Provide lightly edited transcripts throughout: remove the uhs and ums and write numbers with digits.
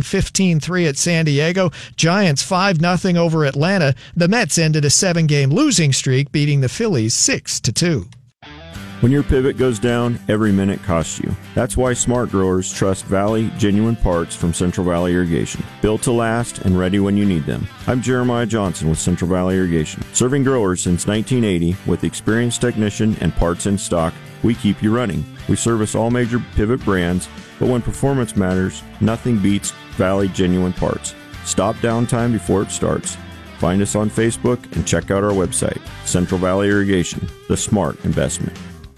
15-3 at San Diego. Giants 5-0 over Atlanta. The Mets ended a 7-game losing streak, beating the Phillies 6-2. When your pivot goes down, every minute costs you. That's why smart growers trust Valley Genuine Parts from Central Valley Irrigation. Built to last and ready when you need them. I'm Jeremiah Johnson with Central Valley Irrigation. Serving growers since 1980 with experienced technician and parts in stock, we keep you running. We service all major pivot brands, but when performance matters, nothing beats Valley Genuine Parts. Stop downtime before it starts. Find us on Facebook and check out our website, Central Valley Irrigation, the smart investment.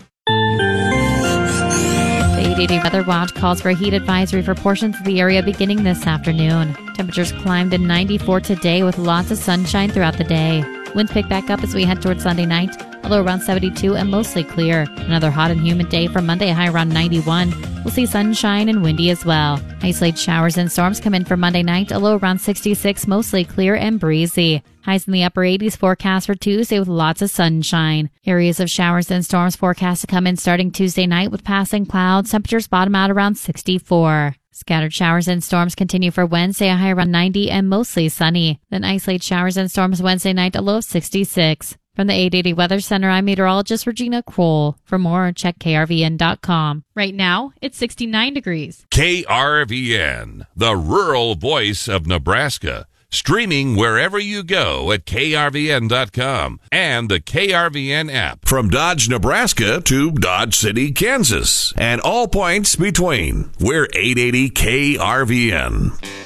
The 880 Weather Watch calls for a heat advisory for portions of the area beginning this afternoon. Temperatures climbed to 94 today with lots of sunshine throughout the day. Winds pick back up as we head towards Sunday night, although around 72 and mostly clear. Another hot and humid day for Monday, high around 91. We'll see sunshine and windy as well. Isolated showers and storms come in for Monday night, a low around 66, mostly clear and breezy. Highs in the upper 80s forecast for Tuesday with lots of sunshine. Areas of showers and storms forecast to come in starting Tuesday night with passing clouds. Temperatures bottom out around 64. Scattered showers and storms continue for Wednesday, a high around 90 and mostly sunny. Then isolated showers and storms Wednesday night, a low of 66. From the 880 Weather Center, I'm meteorologist Regina Kroll. For more, check krvn.com. Right now, it's 69 degrees. KRVN, the rural voice of Nebraska. Streaming wherever you go at krvn.com and the KRVN app. From Dodge, Nebraska to Dodge City, Kansas, and all points between. We're 880 KRVN.